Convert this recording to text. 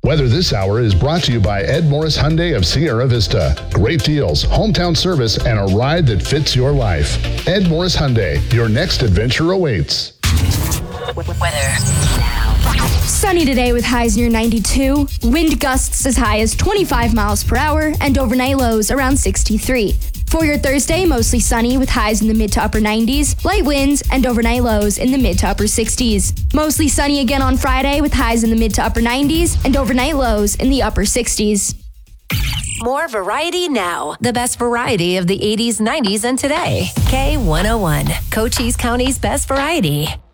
Weather this hour is brought to you by Ed Morris Hyundai of Sierra Vista. Great deals, hometown service, and a ride that fits your life. Ed Morris Hyundai, your next adventure awaits. Weather now. Sunny today with highs near 92. Wind gusts as high as 25 miles per hour and overnight lows around 63. For your Thursday, mostly sunny with highs in the mid to upper 90s, light winds, and overnight lows in the mid to upper 60s. Mostly sunny again on Friday with highs in the mid to upper 90s and overnight lows in the upper 60s. More variety now. The best variety of the 80s, 90s, and today. K101, Cochise County's best variety.